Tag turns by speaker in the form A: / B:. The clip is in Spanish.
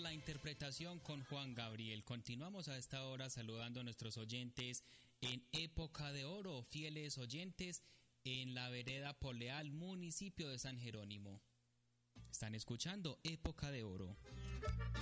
A: la interpretación con Juan Gabriel. Continuamos a esta hora saludando a nuestros oyentes en Época de Oro, fieles oyentes en la vereda Poleal, municipio de San Jerónimo. Están escuchando Época de Oro.